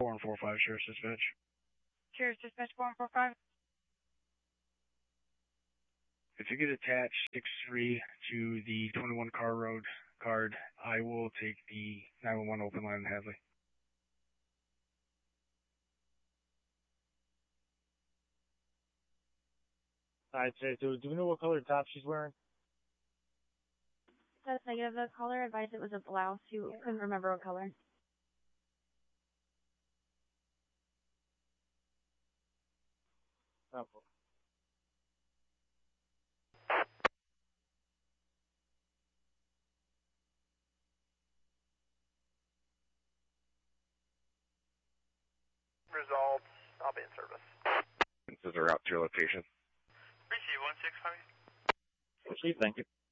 4145, Sheriff's Dispatch. Sheriff's Dispatch 4145. If you could attach 6-3 to the 21 Car Road card, I will take the 911 open line in Hadley. Alright, do we know what color top she's wearing? That's negative. The caller advised it was a blouse. You couldn't remember what color. Oh. Resolved. I'll be in service. This is a route to your location. Receive 165. Receive, thank you.